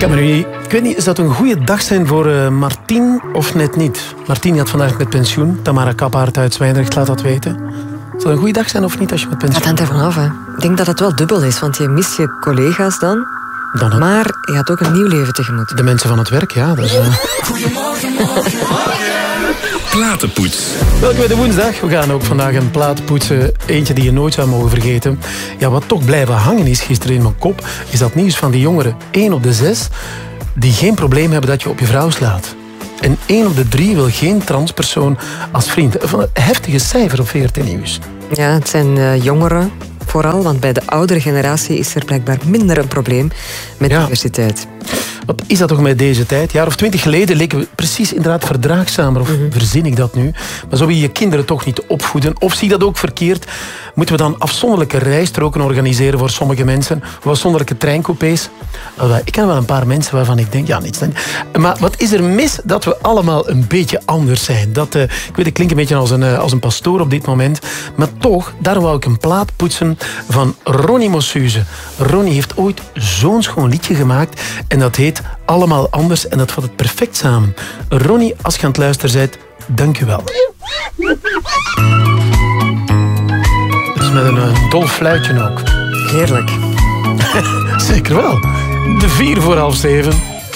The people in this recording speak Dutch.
Ik weet niet, is dat een goede dag zijn voor Martien of net niet? Martien gaat vandaag met pensioen. Tamara Kappaert uit Zwijndrecht laat dat weten. Zal het een goede dag zijn of niet als je met pensioen... Dat hangt ervan af. Hè. Ik denk dat het wel dubbel is, want je mist je collega's dan. Maar je gaat ook een nieuw leven tegemoet. De mensen van het werk, ja. Dat is, Goedemorgen, Platenpoets. Welkom bij de woensdag. We gaan ook vandaag een plaat poetsen. Eentje die je nooit zou mogen vergeten. Ja, wat toch blijven hangen is gisteren in mijn kop, is dat nieuws van die jongeren. 1 op de 6 die geen probleem hebben dat je op je vrouw slaat. En 1 op de 3 wil geen transpersoon als vriend. Een heftige cijfer op VRT Nieuws. Ja, het zijn jongeren vooral, want bij de oudere generatie is er blijkbaar minder een probleem met diversiteit. Wat is dat toch met deze tijd? Een jaar of 20 geleden leken we precies inderdaad verdraagzamer. Of verzin ik dat nu? Maar zou je je kinderen toch niet opvoeden? Of zie je dat ook verkeerd? Moeten we dan afzonderlijke rijstroken organiseren voor sommige mensen? Of afzonderlijke treincoupés? Ik ken wel een paar mensen waarvan ik denk, ja, niets. Maar wat is er mis dat we allemaal een beetje anders zijn? Dat, ik weet, ik klink een beetje als een pastoor op dit moment. Maar toch, daar wou ik een plaat poetsen van Ronnie Mossuze. Ronnie heeft ooit zo'n schoon liedje gemaakt. En dat heet Allemaal Anders. En dat vat het perfect samen. Ronnie, als je aan het luisteren bent, dank u wel. Dus met een dol fluitje ook. Heerlijk. Zeker wel. De 4 voor 6:30.